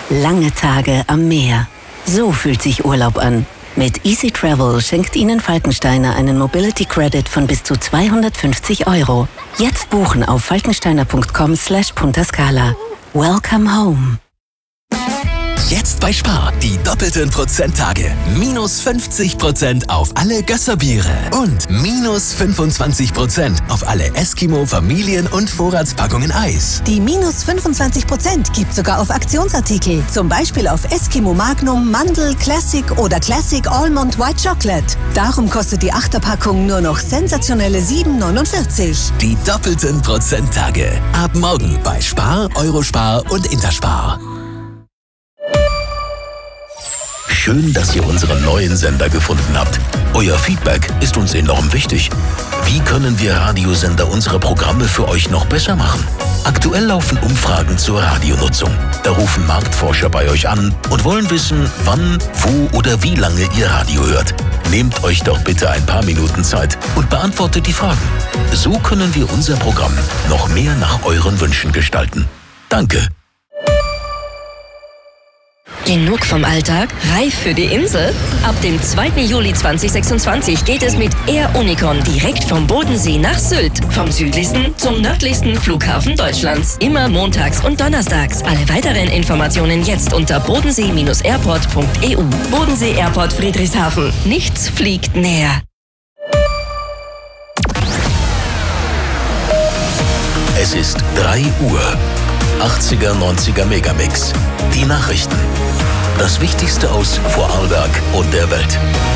Lange Tage am Meer. So fühlt sich Urlaub an. Mit Easy Travel schenkt Ihnen Falkensteiner einen Mobility Credit von bis zu 250 €. Jetzt buchen auf falkensteiner.com/puntascala. Welcome home. Jetzt bei Spar die doppelten Prozenttage. Minus 50% auf alle Gösserbiere und minus 25% auf alle Eskimo Familien- und Vorratspackungen Eis. Die minus 25% gibt sogar auf Aktionsartikel. Zum Beispiel auf Eskimo Magnum, Mandel, Classic oder Classic Almond White Chocolate. Darum kostet die Achterpackung nur noch sensationelle 7,49. Die doppelten Prozenttage. Ab morgen bei Spar, Eurospar und Interspar. Schön, dass ihr unseren neuen Sender gefunden habt. Euer Feedback ist uns enorm wichtig. Wie können wir Radiosender unsere Programme für euch noch besser machen? Aktuell laufen Umfragen zur Radionutzung. Da rufen Marktforscher bei euch an und wollen wissen, wann, wo oder wie lange ihr Radio hört. Nehmt euch doch bitte ein paar Minuten Zeit und beantwortet die Fragen. So können wir unser Programm noch mehr nach euren Wünschen gestalten. Danke. Genug vom Alltag? Reif für die Insel? Ab dem 2. Juli 2026 geht es mit Air Unicon direkt vom Bodensee nach Sylt. Vom südlichsten zum nördlichsten Flughafen Deutschlands. Immer montags und donnerstags. Alle weiteren Informationen jetzt unter bodensee-airport.eu. Bodensee Airport Friedrichshafen. Nichts fliegt näher. Es ist 3 Uhr. 80er, 90er Megamix. Die Nachrichten. Das Wichtigste aus Vorarlberg und der Welt.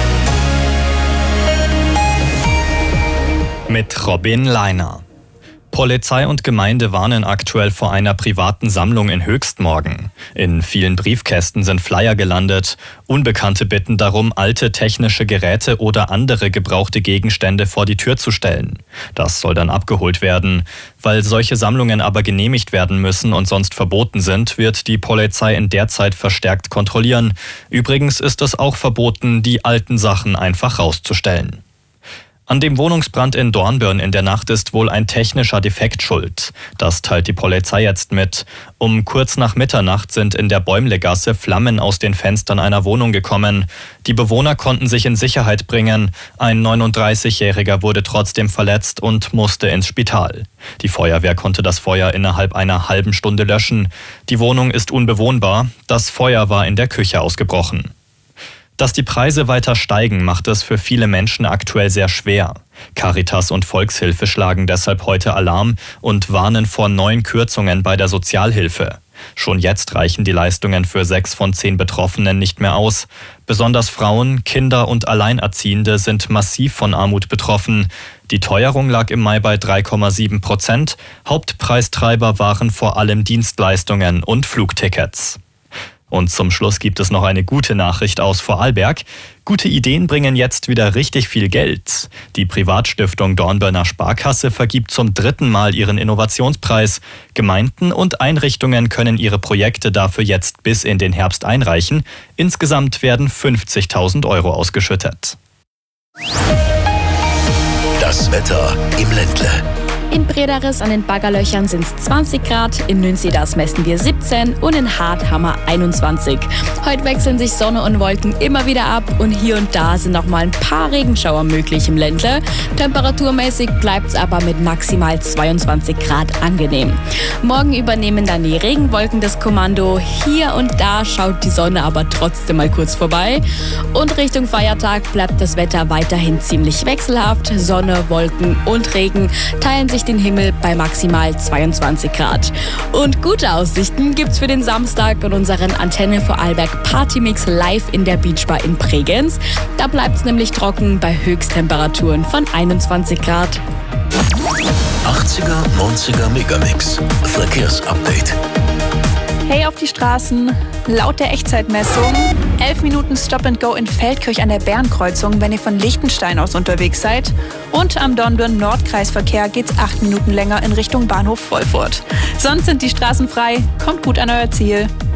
Mit Robin Leiner. Polizei und Gemeinde warnen aktuell vor einer privaten Sammlung in Höchstmorgen. In vielen Briefkästen sind Flyer gelandet. Unbekannte bitten darum, alte technische Geräte oder andere gebrauchte Gegenstände vor die Tür zu stellen. Das soll dann abgeholt werden. Weil solche Sammlungen aber genehmigt werden müssen und sonst verboten sind, wird die Polizei in der Zeit verstärkt kontrollieren. Übrigens ist es auch verboten, die alten Sachen einfach rauszustellen. An dem Wohnungsbrand in Dornbirn in der Nacht ist wohl ein technischer Defekt schuld. Das teilt die Polizei jetzt mit. Um kurz nach Mitternacht sind in der Bäumlegasse Flammen aus den Fenstern einer Wohnung gekommen. Die Bewohner konnten sich in Sicherheit bringen. Ein 39-Jähriger wurde trotzdem verletzt und musste ins Spital. Die Feuerwehr konnte das Feuer innerhalb einer halben Stunde löschen. Die Wohnung ist unbewohnbar. Das Feuer war in der Küche ausgebrochen. Dass die Preise weiter steigen, macht es für viele Menschen aktuell sehr schwer. Caritas und Volkshilfe schlagen deshalb heute Alarm und warnen vor neuen Kürzungen bei der Sozialhilfe. Schon jetzt reichen die Leistungen für 6 von 10 Betroffenen nicht mehr aus. Besonders Frauen, Kinder und Alleinerziehende sind massiv von Armut betroffen. Die Teuerung lag im Mai bei 3,7%. Hauptpreistreiber waren vor allem Dienstleistungen und Flugtickets. Und zum Schluss gibt es noch eine gute Nachricht aus Vorarlberg. Gute Ideen bringen jetzt wieder richtig viel Geld. Die Privatstiftung Dornbirner Sparkasse vergibt zum 3. Mal ihren Innovationspreis. Gemeinden und Einrichtungen können ihre Projekte dafür jetzt bis in den Herbst einreichen. Insgesamt werden 50.000 € ausgeschüttet. Das Wetter im Ländle. In Brederis an den Baggerlöchern sind es 20 Grad, in Nünzidas messen wir 17 und in Hart haben wir 21. Heute wechseln sich Sonne und Wolken immer wieder ab und hier und da sind noch mal ein paar Regenschauer möglich im Ländle. Temperaturmäßig bleibt es aber mit maximal 22 Grad angenehm. Morgen übernehmen dann die Regenwolken das Kommando. Hier und da schaut die Sonne aber trotzdem mal kurz vorbei. Und Richtung Feiertag bleibt das Wetter weiterhin ziemlich wechselhaft. Sonne, Wolken und Regen teilen sich den Himmel bei maximal 22 Grad. Und gute Aussichten gibt's für den Samstag und unseren Antenne Vorarlberg Partymix live in der Beachbar in Bregenz. Da bleibt's nämlich trocken bei Höchsttemperaturen von 21 Grad. 80er, 90er Megamix. Verkehrsupdate. Hey auf die Straßen, laut der Echtzeitmessung 11 Minuten Stop-and-Go in Feldkirch an der Bernkreuzung, wenn ihr von Liechtenstein aus unterwegs seid. Und am Dornbirn-Nordkreisverkehr geht's 8 Minuten länger in Richtung Bahnhof Wolfurt. Sonst sind die Straßen frei, kommt gut an euer Ziel.